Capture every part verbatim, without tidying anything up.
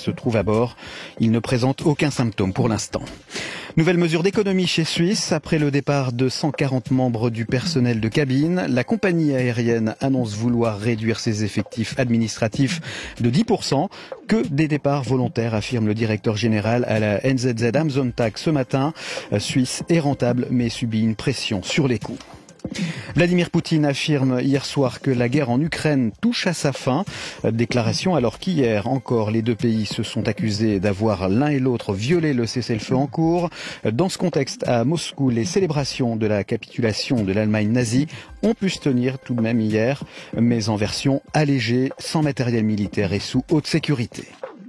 se trouve à bord. Il ne présente aucun symptôme pour l'instant. Nouvelle mesure d'économie chez Suisse. Après le départ de cent quarante membres du personnel de cabine, la compagnie aérienne annonce vouloir réduire ses effectifs administratifs de dix pour cent. Que des départs volontaires, affirme le directeur général à la N Z Z Am Sonntag ce matin. Suisse est rentable mais subit une pression sur les coûts. Vladimir Poutine affirme hier soir que la guerre en Ukraine touche à sa fin. Déclaration alors qu'hier encore les deux pays se sont accusés d'avoir l'un et l'autre violé le cessez-le-feu en cours. Dans ce contexte, à Moscou, les célébrations de la capitulation de l'Allemagne nazie ont pu se tenir tout de même hier, mais en version allégée, sans matériel militaire et sous haute sécurité.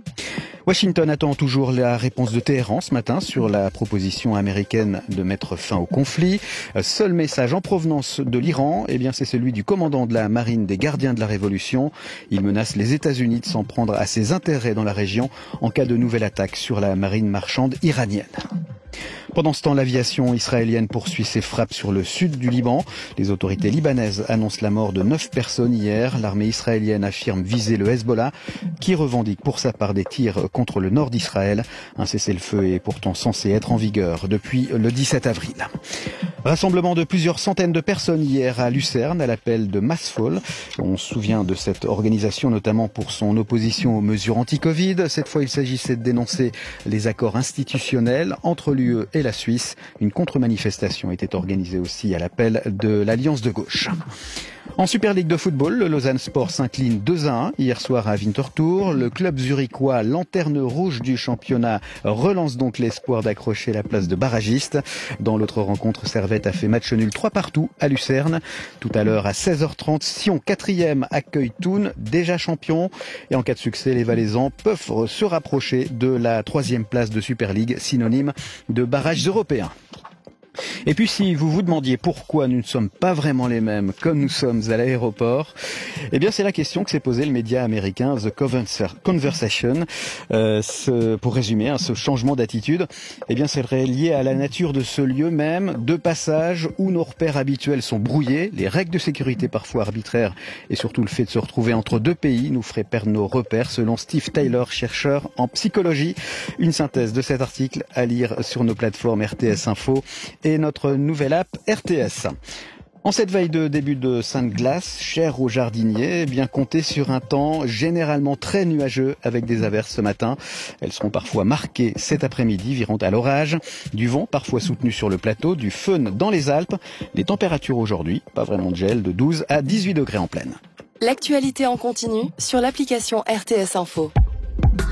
Washington attend toujours la réponse de Téhéran ce matin sur la proposition américaine de mettre fin au conflit. Seul message en provenance de l'Iran, eh bien c'est celui du commandant de la marine des gardiens de la Révolution. Il menace les États-Unis de s'en prendre à ses intérêts dans la région en cas de nouvelle attaque sur la marine marchande iranienne. Pendant ce temps, l'aviation israélienne poursuit ses frappes sur le sud du Liban. Les autorités libanaises annoncent la mort de neuf personnes hier. L'armée israélienne affirme viser le Hezbollah, qui revendique pour sa part des tirs contre le nord d'Israël. Un cessez-le-feu est pourtant censé être en vigueur depuis le dix-sept avril. Rassemblement de plusieurs centaines de personnes hier à Lucerne, à l'appel de Massfall. On se souvient de cette organisation notamment pour son opposition aux mesures anti-Covid. Cette fois, il s'agissait de dénoncer les accords institutionnels entre l'U E et la Suisse. Une contre-manifestation était organisée aussi à l'appel de l'Alliance de gauche. En Super League de football, le Lausanne Sport s'incline deux à un hier soir à Winterthur. Le club zurichois, lanterne rouge du championnat, relance donc l'espoir d'accrocher la place de barragiste. Dans l'autre rencontre, Servette a fait match nul trois partout à Lucerne. Tout à l'heure à seize heures trente, Sion quatrième accueille Thun, déjà champion. Et en cas de succès, les Valaisans peuvent se rapprocher de la troisième place de Super League, synonyme de barrages européens. Et puis si vous vous demandiez pourquoi nous ne sommes pas vraiment les mêmes comme nous sommes à l'aéroport, eh bien c'est la question que s'est posée le média américain The Conversation. Euh, ce, pour résumer, hein, ce changement d'attitude, eh bien c'est lié à la nature de ce lieu même, de passage où nos repères habituels sont brouillés, les règles de sécurité parfois arbitraires et surtout le fait de se retrouver entre deux pays nous ferait perdre nos repères, selon Steve Taylor, chercheur en psychologie. Une synthèse de cet article à lire sur nos plateformes R T S Info et notre nouvelle app R T S. En cette veille de début de Sainte-Glace, chère aux jardiniers, eh bien comptez sur un temps généralement très nuageux avec des averses ce matin. Elles seront parfois marquées cet après-midi, viront à l'orage. Du vent parfois soutenu sur le plateau, du fun dans les Alpes. Les températures aujourd'hui, pas vraiment de gel, de douze à dix-huit degrés en pleine. L'actualité en continu sur l'application R T S Info.